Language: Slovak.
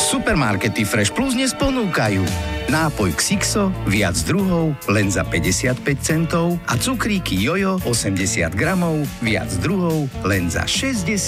Supermarkety Fresh Plus dnes ponúkajú nápoj Xixo, viac druhov, len za 55 centov a cukríky Jojo 80 gramov, viac druhov, len za 60